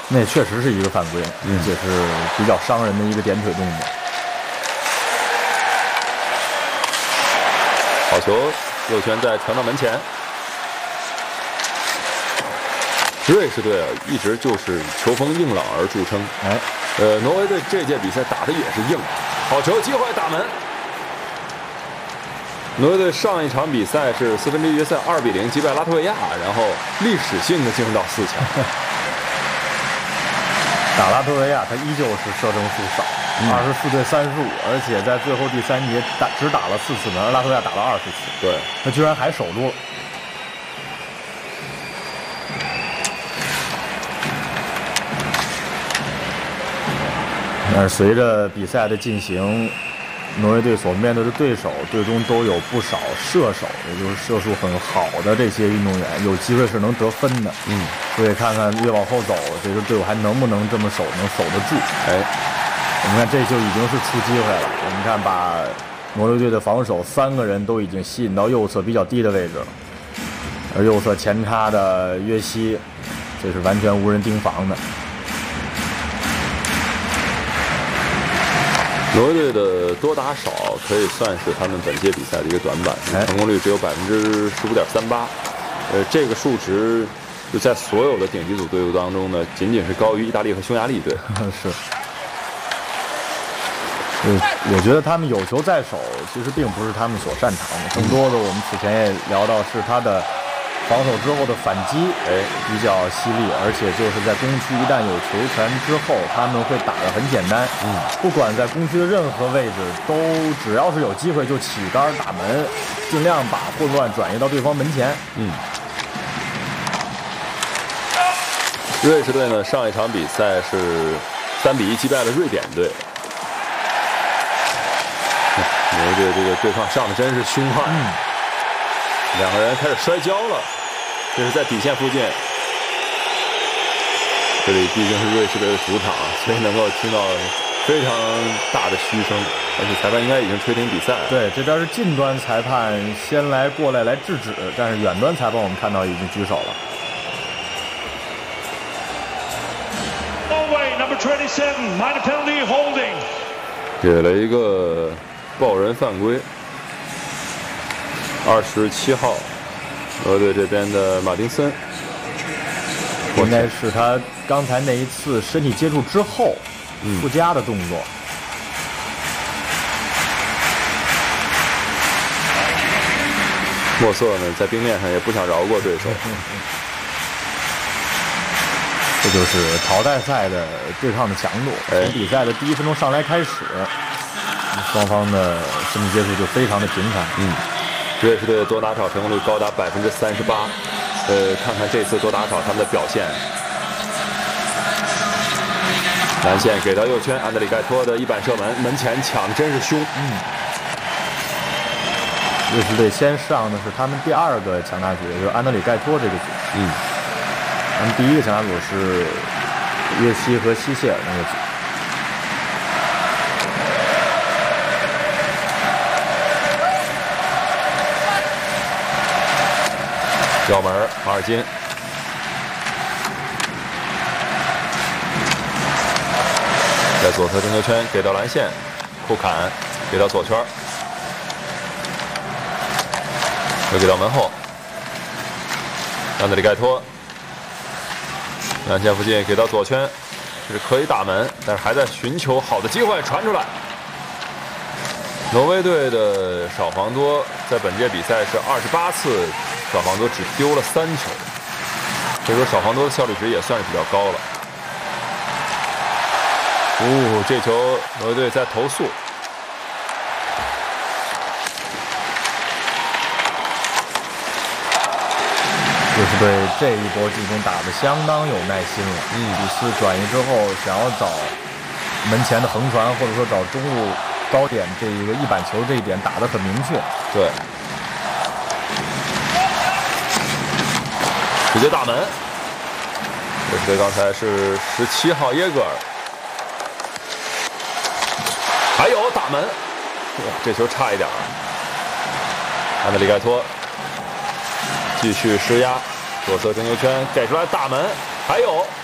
那确实是一个犯规，也是比较伤人的一个点腿动作。 好球，右拳再传到门前。瑞士队啊，一直就是球风硬朗而著称。挪威队这届比赛打的也是硬。好球，机会打门。挪威队上一场比赛是4分之一决赛2-0击败拉脱维亚，然后历史性的进入到4强。 打拉脱维亚，他依旧是射正数少，24对35，而且在最后第3节只打了4次门，而拉脱维亚打了20次。 对， 他居然还守住了。但是随着比赛的进行，挪威队所面对的对手最终都有不少射手，也就是射术很好的这些运动员，有机会是能得分的。所以看看越往后走，这支队伍还能不能这么守，能守得住。我们看这就已经是出机会了。我们看把挪威队的防守3个人都已经吸引到右侧比较低的位置了，而右侧前插的约西，这是完全无人盯防的。 挪威队的多打少可以算是他们本届比赛的一个短板，成功率只有15.38%。这个数值就在所有的顶级组队伍当中呢，仅仅是高于意大利和匈牙利队。 是。我觉得他们有球在手，其实并不是他们所擅长的，更多的我们此前也聊到是他的防守之后的反击，比较犀利，而且就是在攻区一旦有球权之后，他们会打得很简单。不管在攻区的任何位置，都只要是有机会就起杆打门，尽量把混乱转移到对方门前。 瑞士队呢，上一场比赛是3-1击败了瑞典队。挪威队这个对抗上的真是凶悍，两个人开始摔跤了，这是在底线附近。这里毕竟是瑞士队的主场，所以能够听到非常大的嘘声，而且裁判应该已经吹停比赛了。 对，这边是近端裁判先过来制止，但是远端裁判我们看到已经举手了。 Norway number 27 minor penalty holding， 给了一个爆人犯规。27号，挪威队这边的马丁森， 应该是他刚才那一次身体接触之后附加的动作。 莫瑟呢，在冰面上也不想饶过对手。 这就是淘汰赛的对抗的强度。从比赛的第1分钟上来开始，双方的身体接触就非常的频繁。 瑞士队的多打少成功率高达38%。看看这次多打少他们的表现。蓝线给到右圈，安德里盖托的一板射门，门前抢的真是凶。 瑞士队先上的是他们第2个强打组，也就是安德里盖托这个组。他们第1个强打组是约西和希谢尔那个组。 吊门，马尔金。在左侧中球圈给到蓝线，库坎给到左圈，又给到门后，安德里盖托。蓝线附近给到左圈，这是可以打门，但是还在寻求好的机会传出来。挪威队的少防多在本届比赛是28次少防多，只丢了3球，所以说少防多的效率值也算是比较高了。这球挪威队在投诉。 瑞士队这一波进攻打得相当有耐心了。几次转移之后，想要找门前的横传，或者说找中路高点这一个一板球，这一点打得很明确。 对，直接打门。瑞士队刚才是17号耶格尔，还有打门。这球差一点。安德里盖托继续施压，左侧中球圈给出来打门，还有